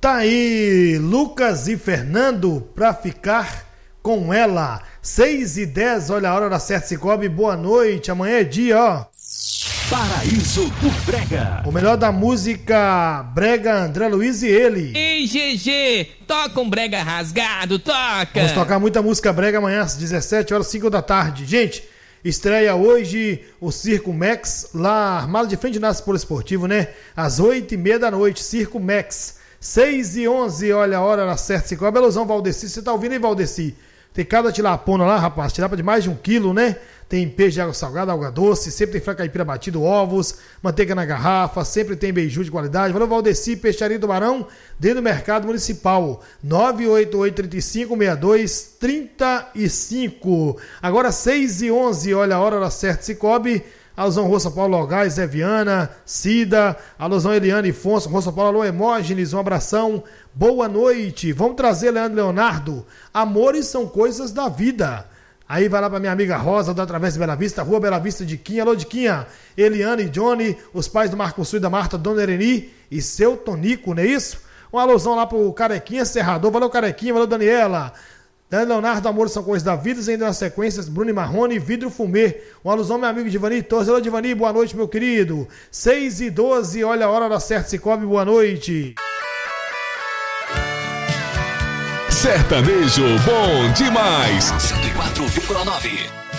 Tá aí, Lucas e Fernando, pra ficar com ela. 6h10, olha a hora da certa, Cicobi. Boa noite, amanhã é dia, ó. Paraíso do Brega. O melhor da música brega, André Luiz e ele. Ei, GG, toca um brega rasgado, toca. Vamos tocar muita música brega amanhã às 17 horas, 5 da tarde. Gente, estreia hoje o Circo Max, lá armado de frente ao Polo Esportivo, né? Às 8h30 da noite, Circo Max. 6h11, olha a hora da certa, Cicobi. Belusão, Valdeci, você tá ouvindo aí, Valdeci? Tem cada tilapona lá, rapaz, tilapa de mais de 1 quilo, né? Tem peixe de água salgada, água doce, sempre tem frango caipira batido, ovos, manteiga na garrafa, sempre tem beiju de qualidade. Valeu, Valdeci, Peixaria do Barão, dentro do Mercado Municipal. 988-3562-35. Agora 6h11, olha a hora da certa, Cicobi. Alusão Rua São Paulo, Logais, Zé Viana, Cida, alusão Eliane e Fonso, Rua São Paulo, alô Hemógenes, um abração, boa noite. Vamos trazer Leandro Leonardo, amores são coisas da vida. Aí vai lá pra minha amiga Rosa, da Travessa de Bela Vista, Rua Bela Vista de Quinha, alô de Quinha, Eliane e Johnny, os pais do Marco Sul e da Marta, Dona Ereni e seu Tonico, não é isso? Um alusão lá pro Carequinha Serrador, valeu Carequinha, valeu Daniela. Leonardo, amor são coisas da vida, ainda nas sequências, Bruno e Marrone, Vidro Fumê. Um alusão, meu amigo Divani Torres. Alô, Divani, boa noite, meu querido. 6h12, olha a hora da certa, Cicobi, boa noite. Sertanejo bom demais. 104,9.